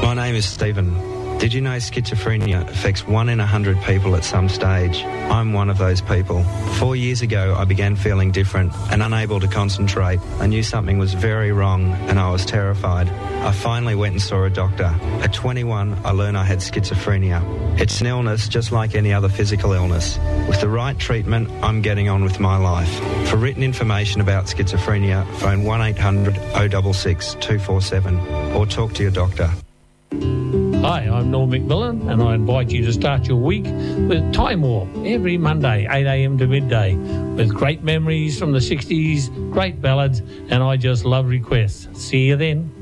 My name is Stephen. Did you know schizophrenia affects 1 in 100 people at some stage? I'm one of those people. 4 years ago, I began feeling different and unable to concentrate. I knew something was very wrong and I was terrified. I finally went and saw a doctor. At 21, I learned I had schizophrenia. It's an illness just like any other physical illness. With the right treatment, I'm getting on with my life. For written information about schizophrenia, phone 1-800-066 247 or talk to your doctor. Hi, I'm Norm McMillan, and I invite you to start your week with Time Warp every Monday, 8 a.m. to midday, with great memories from the 60s, great ballads, and I just love requests. See you then.